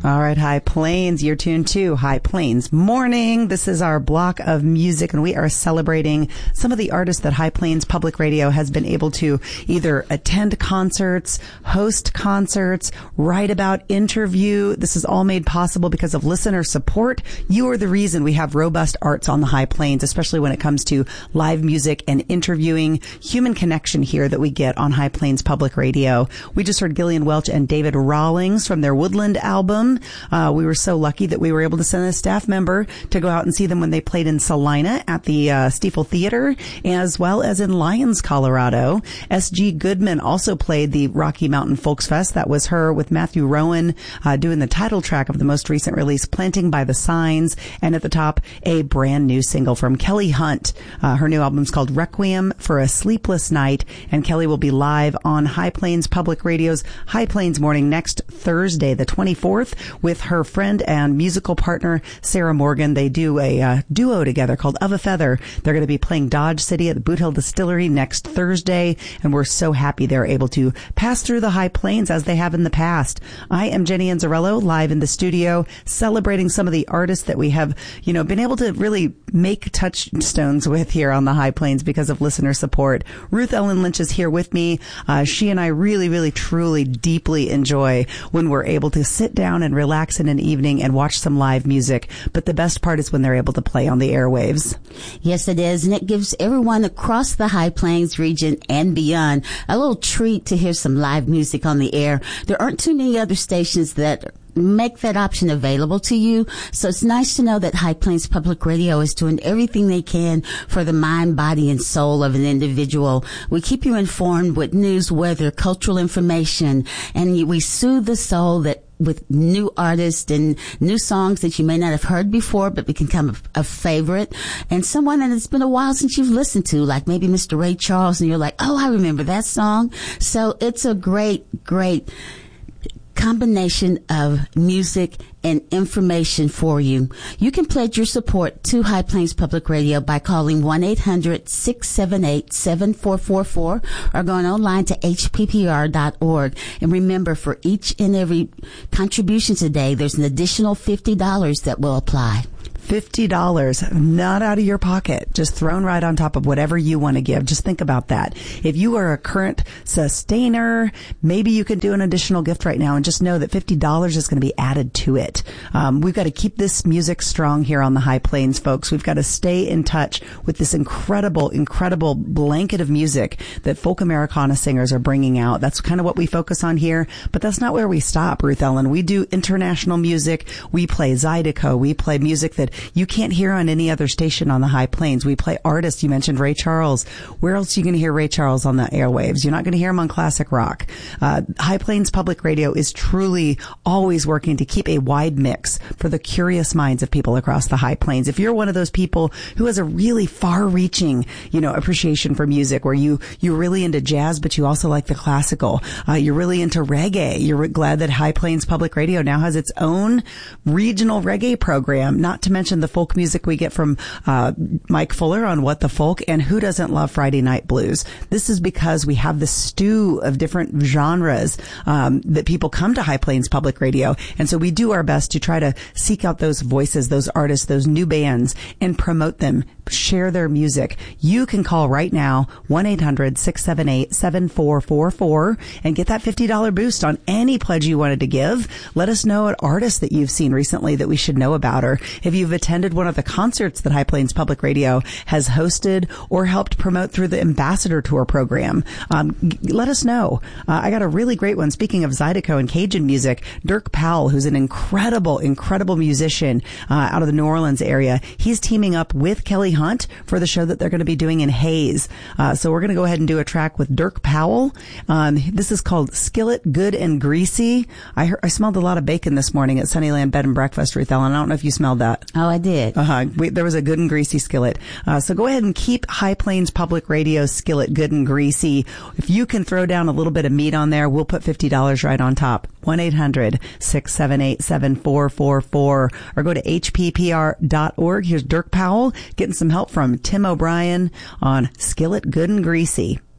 All right, High Plains, you're tuned to High Plains Morning. This is our block of music, and we are celebrating some of the artists that High Plains Public Radio has been able to either attend concerts, host concerts, write about, interview. This is all made possible because of listener support. You are the reason we have robust arts on the High Plains, especially when it comes to live music and interviewing, human connection here that we get on High Plains Public Radio. We just heard Gillian Welch and David Rawlings from their Woodland album. We were so lucky that we were able to send a staff member to go out and see them when they played in Salina at the Stiefel Theater, as well as in Lyons, Colorado. S.G. Goodman also played the Rocky Mountain Folks Fest. That was her with Matthew Rowan doing the title track of the most recent release, Planting by the Signs, and at the top, a brand new single from Kelly Hunt. Her new album's called Requiem for a Sleepless Night, and Kelly will be live on High Plains Public Radio's High Plains Morning next Thursday, the 24th, with her friend and musical partner, Sarah Morgan. They do a duo together called Of a Feather. They're going to be playing Dodge City at the Boot Hill Distillery next Thursday, and we're so happy they're able to pass through the High Plains as they have in the past. I am Jenny Anzarello, live in the studio, celebrating some of the artists that we have, been able to really make touchstones with here on the High Plains because of listener support. Ruth Ellen Lynch is here with me. She and I really, really, truly, deeply enjoy when we're able to sit down and relax in an evening and watch some live music. But the best part is when they're able to play on the airwaves. Yes, it is. And it gives everyone across the High Plains region and beyond a little treat to hear some live music on the air. There aren't too many other stations that make that option available to you. So it's nice to know that High Plains Public Radio is doing everything they can for the mind, body, and soul of an individual. We keep you informed with news, weather, cultural information, and we soothe the soul with new artists and new songs that you may not have heard before, but become a favorite, and someone that it's been a while since you've listened to, like maybe Mr. Ray Charles, and you're like, oh, I remember that song. So it's a great combination of music and information for you. You can pledge your support to High Plains Public Radio by calling 1-800-678-7444 or going online to hppr.org. And remember, for each and every contribution today, there's an additional $50 that will apply. $50, not out of your pocket, just thrown right on top of whatever you want to give. Just think about that. If you are a current sustainer, maybe you could do an additional gift right now, and just know that $50 is going to be added to it. We've got to keep this music strong here on the High Plains, folks. We've got to stay in touch with this incredible, incredible blanket of music that folk Americana singers are bringing out. That's kind of what we focus on here, but that's not where we stop, Ruth Ellen. We do international music. We play Zydeco. We play music that you can't hear on any other station on the High Plains. We play artists. You mentioned Ray Charles. Where else are you going to hear Ray Charles on the airwaves? You're not going to hear him on classic rock. High Plains Public Radio is truly always working to keep a wide mix for the curious minds of people across the High Plains. If you're one of those people who has a really far-reaching, appreciation for music, where you're really into jazz, but you also like the classical, you're really into reggae, you're glad that High Plains Public Radio now has its own regional reggae program, not to mention the folk music we get from Mike Fuller on What the Folk, and who doesn't love Friday Night Blues? This is because we have the stew of different genres that people come to High Plains Public Radio, and so we do our best to try to seek out those voices, those artists, those new bands, and promote them, share their music. You can call right now, 1-800-678-7444, and get that $50 boost on any pledge you wanted to give. Let us know an artist that you've seen recently that we should know about, or if you've attended one of the concerts that High Plains Public Radio has hosted or helped promote through the Ambassador Tour program. Let us know. I got a really great one. Speaking of Zydeco and Cajun music, Dirk Powell, who's an incredible musician out of the New Orleans area, he's teaming up with Kelly Hunt for the show that they're going to be doing in Hayes. So we're going to go ahead and do a track with Dirk Powell. This is called Skillet Good and Greasy. I smelled a lot of bacon this morning at Sunnyland Bed and Breakfast, Ruth Ellen. I don't know if you smelled that. Oh, I did. There was a good and greasy skillet. So go ahead and keep High Plains Public Radio skillet good and greasy. If you can throw down a little bit of meat on there, we'll put $50 right on top. 1-800-678-7444 or go to hppr.org. Here's Dirk Powell getting some help from Tim O'Brien on Skillet Good and Greasy.